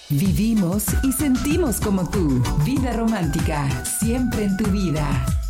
Vivimos y sentimos como tú. Vida romántica, siempre en tu vida.